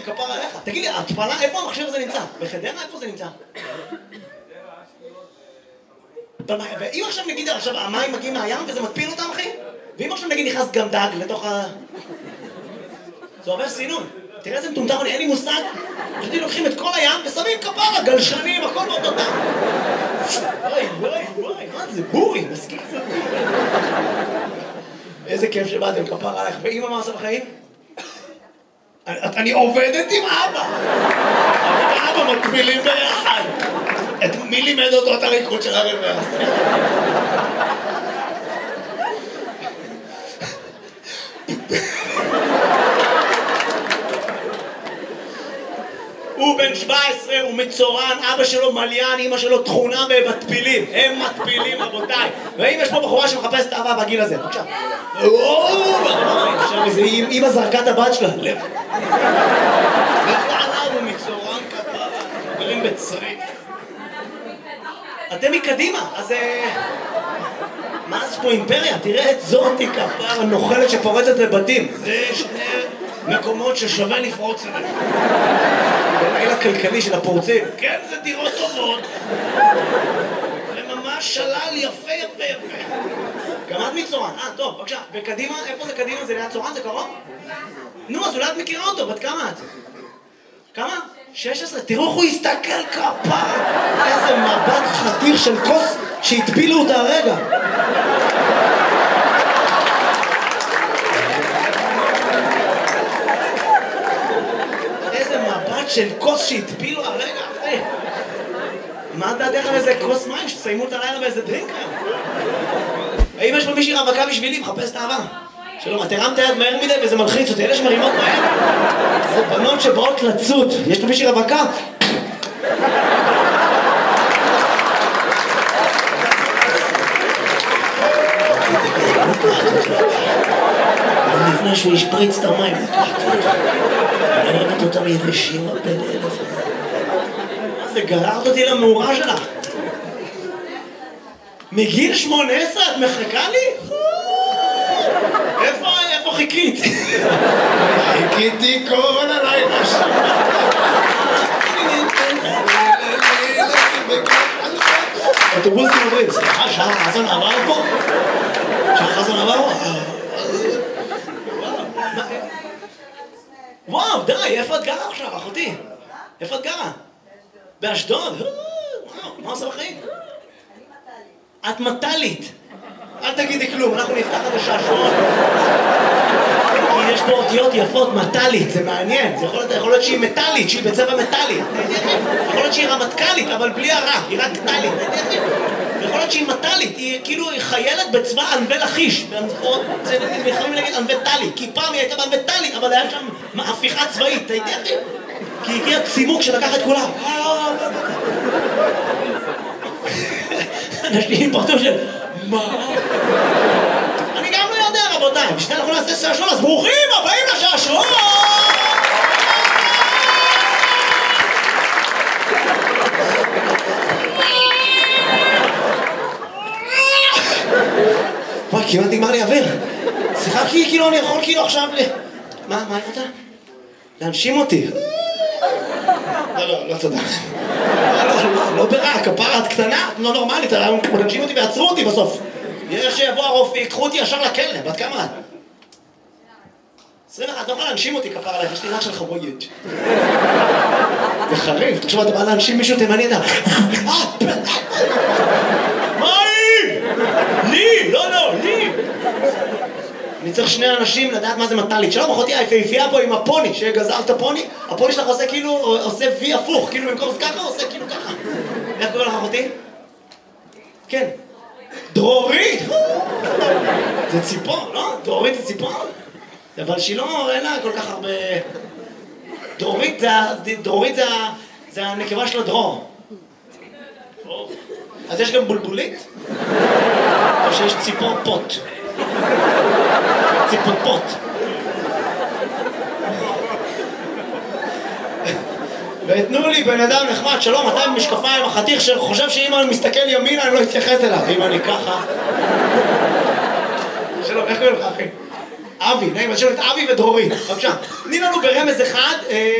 בשמיים, כפר עליך. תגיד לי, התפלה, איפה המכשיר הזה נמצא? בחדרה? איפה זה נמצא? ואם עכשיו נגיד, עכשיו המים מגיעים מהים וזה מטפיל אותם, אחי? ואם עכשיו נגיד נכנס גם דג לתוך ה... זה עובר סינון. תראה איזה מטומטם, אין לי מושג. פשוט לוקחים את כל הים ושמים כפרה, גלשנים, הכל מאוד אותם. וואי, מה זה? בורי, מסכים. איזה כיף שבאתם, כפרה עליך. ואמא מה עושה בחיים? אני עובדת עם אבא. אבא מקבילים ביחד. מי לימד אותו את הריקוד של הרבע? הוא בן 17, הוא מצורן, אבא שלו מליין, אמא שלו תכונה במטפילים. הם מטפילים, רבותיי. ואם יש פה בחורה שמחפשת אהבה בגיל הזה, בבקשה. עכשיו איזה אמא זרקה את הבת שלה. לב. ועליו הוא מצורן כפרה, גרים בצריק. אתם מקדימה, אז... מה זה פה אימפריה? תראה את זאתי כפרה נוחלת שפורצת לבתים. זה שני מקומות ששווה לפרוץ אליהם. בליל הכלכלי של הפורצים. כן, זה דירות טובות. זה ממש שלל יפה. גם את מצורן. טוב, בבקשה. וקדימה, איפה זה קדימה? זה ליד צורן? זה קרוב? נו, אז אולי את מכירה אותו. בת כמה את? כמה? 16. תראו איך הוא הסתכל כפרה. איזה מבט חתיך של כוס שהטבילו אותה הרגע. של כוס שהטפילו הרגע אחרי. מה דעתך על איזה כוס מים שתסיימו את הלילה באיזה דרינק היום? האם יש פה מישהי רווקה בשבילי? מחפש את האהבה. שלום, את הרמת היד מהר מדי וזה מלחיץ אותי. אלה שמרימות מהר זה בנות שבאות לצוד. יש פה מישהי רווקה? לפני שהוא ישפריץ את המים. אני ראיתי אותם יבשים בין אלף. מה זה, גררת אותי למאורה שלך? מגיל 18 את מחכה לי? איפה חיכית? חיכיתי כל הלילה שם. אוטובוסים עוברים, סליחה, שעה חזן עבר פה? שעה חזן עבר פה? וואו, די, איפה את גרה עכשיו, אחותי? איפה את גרה? באשדוד? וואו, מה עושה בחיים? את מטלית. אל תגידי כלום, אנחנו נפתח את השעשועון. כי יש פה אותיות יפות, מטלית, זה מעניין. זה יכול להיות שהיא מטלית, שהיא בצבע מטלי. יכול להיות שהיא רמטכ"לית, אבל בלי הרע, היא רק טלית. יכול להיות שהיא מטלית, היא כאילו חיילת בצבא ענבי לכיש. זה יכולים להגיד ענבי טלי, כי פעם היא הייתה בענבי טלי, אבל היה שם הפיכה צבאית, אתה יודע? כי הגיע צימוק שלקח את כולם. אנשים פרטו של... מה? אני גם לא יודע, רבותיי. בשביל אנחנו נעשה שעשועון, אז ברוכים הבאים לשעשועון! וואי, כמעט נגמר לי אוויר. סליחה, כאילו אני יכול כאילו עכשיו מה היא רוצה? להנשים אותי. לא, תודה. לא ברע, כפרה, את קטנה, את לא נורמלית, להנשים אותי ועצרו אותי בסוף. יש שיבוא הרופא, יקחו אותי ישר לכלא, בת כמה את? 21, לא יכולה להנשים אותי כפרה עליך, יש לי רק של חבויית. זה חריף, תחשוב, אתה בא להנשים מישהו תימני, אתה... מה היא? לי! לא, לי! אני צריך שני אנשים לדעת מה זה מטלית. שלום, אחותי היפהפייה פה עם הפוני, שגזרת הפוני, הפוני שלך עושה כאילו, עושה וי הפוך, כאילו במקום ככה, עושה כאילו ככה. איך קורא לך אחותי? כן. דרורית! זה ציפור, לא? דרורית זה ציפור? אבל שהיא לא, אין לה כל כך הרבה... דרורית זה הנקבה של הדרור. אז יש גם בולבולית? או שיש ציפור פוט? ציפור פוט. ותנו לי בן אדם נחמד, שלום, אתה עם משקפיים, החתיך שחושב שאם אני מסתכל ימינה אני לא אתייחס אליו, אם אני ככה. שלום, איך קוראים לך אחי? אבי, נעים, אני שואל את אבי ודרורית, בבקשה. תני לנו ברמז אחד,